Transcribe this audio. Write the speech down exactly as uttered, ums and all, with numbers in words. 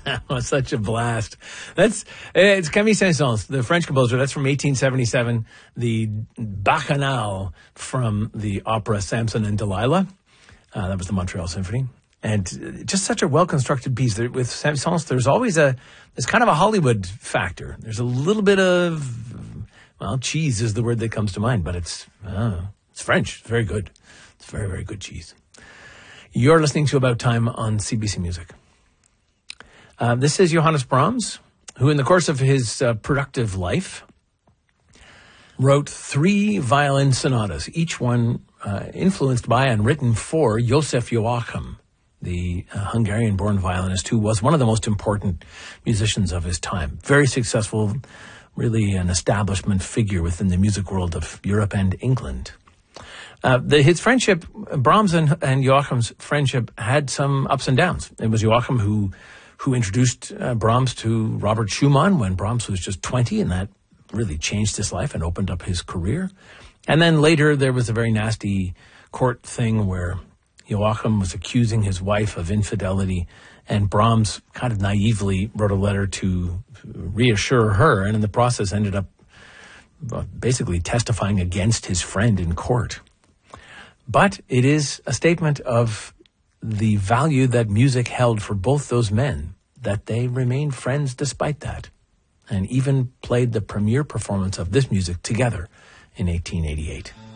was such a blast. That's it's Camille Saint-Saëns, the French composer. That's from eighteen seventy-seven. The Bacchanal from the opera Samson and Delilah. Uh, that was the Montreal Symphony. And just such a well-constructed piece. There, with Saint-Saëns, there's always a, there's kind of a Hollywood factor. There's a little bit of, well, cheese is the word that comes to mind, but it's, uh, it's French. It's very good. It's very, very good cheese. You're listening to About Time on C B C Music. Uh, this is Johannes Brahms, who in the course of his uh, productive life wrote three violin sonatas, each one uh, influenced by and written for Joseph Joachim, the uh, Hungarian-born violinist who was one of the most important musicians of his time. Very successful, really an establishment figure within the music world of Europe and England. Uh, the, his friendship, Brahms and, and Joachim's friendship had some ups and downs. It was Joachim who who introduced uh, Brahms to Robert Schumann when Brahms was just twenty, and that really changed his life and opened up his career. And then later there was a very nasty court thing where Joachim was accusing his wife of infidelity, and Brahms kind of naively wrote a letter to reassure her, and in the process ended up basically testifying against his friend in court. But it is a statement of the value that music held for both those men, that they remained friends despite that, and even played the premiere performance of this music together in eighteen eighty-eight.